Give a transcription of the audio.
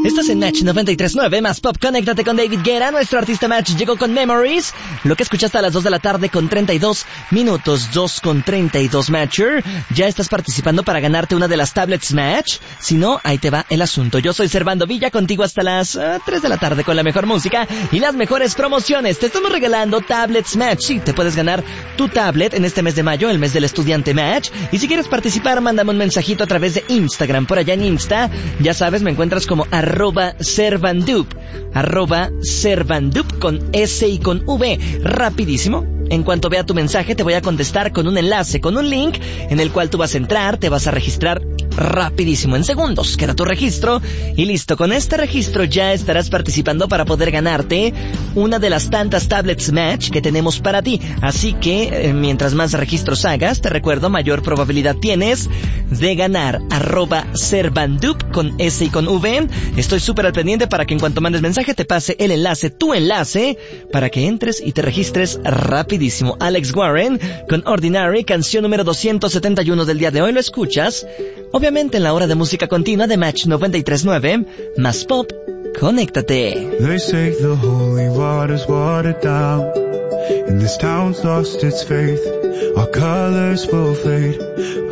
Estás en Match 93.9, más pop. Conéctate con David Guetta. Nuestro artista Match llegó con Memories. Lo que escuchaste a las 2 de la tarde con 32 minutos. 2 con 32, Matcher. Ya estás participando para ganarte una de las tablets Match. Si no, ahí te va el asunto. Yo soy Servando Villa, contigo hasta las 3 de la tarde con la mejor música y las mejores promociones. Te estamos regalando tablets Match. Sí, te puedes ganar tu tablet en este mes de mayo, el mes del estudiante Match. Y si quieres participar, mándame un mensajito a través de Instagram. Por allá en Insta, ya sabes, me encuentras como @Servandup con S y con V. Rapidísimo. En cuanto vea tu mensaje, te voy a contestar con un enlace, con un link en el cual tú vas a entrar, te vas a registrar rapidísimo, en segundos. Queda tu registro y listo. Con este registro ya estarás participando para poder ganarte una de las tantas tablets Match que tenemos para ti. Así que, mientras más registros hagas, te recuerdo, mayor probabilidad tienes de ganar. @Servandup con S y con V. Estoy súper al pendiente para que en cuanto mandes mensaje te pase el enlace, tu enlace, para que entres y te registres rapidísimo. Alex Warren con Ordinary, canción número 271 del día de hoy. Lo escuchas, obviamente, en la hora de música continua de Match 93.9, más pop. Conéctate. They say the holy water's watered down, and this town's lost its faith. Our colors will fade.